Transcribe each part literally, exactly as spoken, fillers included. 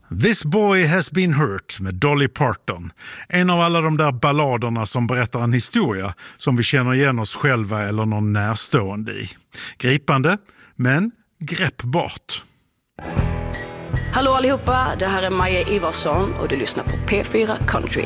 This Boy Has Been Hurt med Dolly Parton. En av alla de där balladerna som berättar en historia som vi känner igen oss själva eller någon närstående i. Gripande, men greppbart. Hallå allihopa, det här är Maja Ivarsson och du lyssnar på P fyra Country.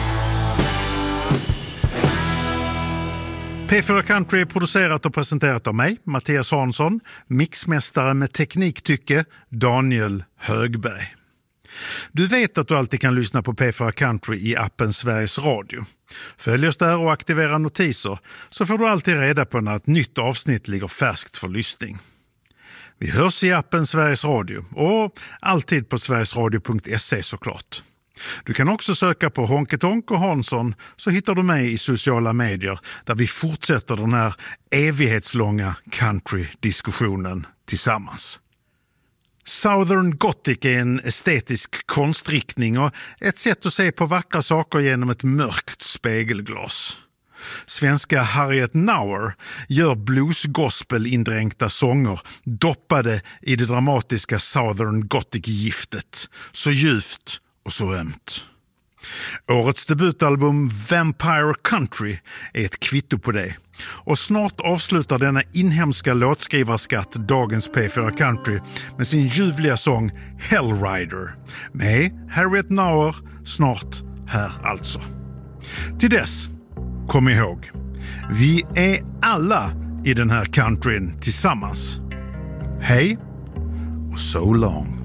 P fyra Country är producerat och presenterat av mig, Mattias Hansson, mixmästare med tekniktycke, Daniel Högberg. Du vet att du alltid kan lyssna på P fyra Country i appen Sveriges Radio. Följ oss där och aktivera notiser så får du alltid reda på när ett nytt avsnitt ligger färskt för lyssning. Vi hörs i appen Sveriges Radio och alltid på sverigesradio punkt se såklart. Du kan också söka på Honketonk och Hansson så hittar du mig i sociala medier där vi fortsätter den här evighetslånga country-diskussionen tillsammans. Southern Gothic är en estetisk konstriktning och ett sätt att se på vackra saker genom ett mörkt spegelglas. Svenska Harriet Nauer gör blues-gospel-indränkta sånger doppade i det dramatiska Southern Gothic-giftet. Så djupt och så ömt. Årets debutalbum Vampire Country är ett kvitto på det. Och snart avslutar denna inhemska låtskrivarskatt dagens P fyra Country med sin ljuvliga sång Hellrider. Med Harriet Nauer snart här alltså. Till dess, kom ihåg, vi är alla i den här countryn tillsammans. Hej och so long.